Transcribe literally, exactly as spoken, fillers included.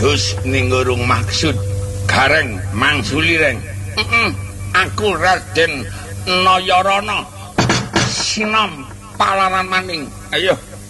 Gus ning urung maksud gareng mangsuli reng. Heeh. Aku Raden Nayarana. Sinom palaran maning. Ayo